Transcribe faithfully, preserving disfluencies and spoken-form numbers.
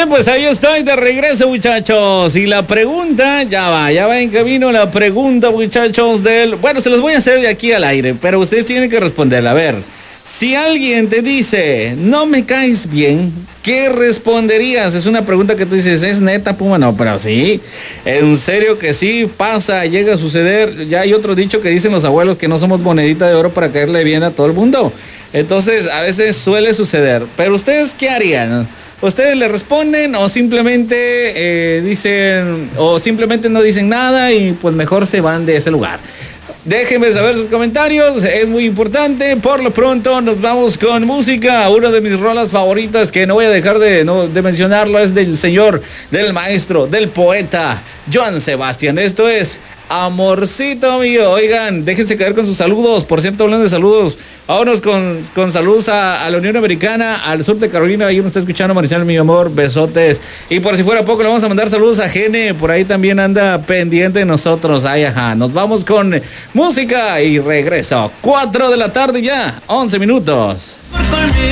Bien, pues ahí estoy de regreso, muchachos. Y la pregunta, ya va, ya va en camino la pregunta, muchachos, del... Bueno, se los voy a hacer de aquí al aire, pero ustedes tienen que responderla. A ver, si alguien te dice, no me caes bien, ¿qué responderías? Es una pregunta que tú dices, ¿es neta, Puma? No, pero sí, en serio que sí, pasa, llega a suceder. Ya hay otro dicho que dicen los abuelos, que no somos monedita de oro para caerle bien a todo el mundo. Entonces, a veces suele suceder. Pero ustedes, ¿qué harían? ¿Ustedes le responden o simplemente eh, dicen, o simplemente no dicen nada y pues mejor se van de ese lugar? Déjenme saber sus comentarios, es muy importante. Por lo pronto nos vamos con música. Una de mis rolas favoritas, que no voy a dejar de, no, de mencionarlo, es del señor, del maestro, del poeta Joan Sebastián. Esto es Amorcito Mío. Oigan, déjense caer con sus saludos. Por cierto, hablando de saludos, vámonos con, con saludos a, a la Unión Americana, al sur de Carolina. Ahí me está escuchando Marisol, mi amor, besotes. Y por si fuera poco, le vamos a mandar saludos a Gene. Por ahí también anda pendiente de nosotros. Ay, ajá. Nos vamos con música y regreso. cuatro de la tarde ya, once minutos.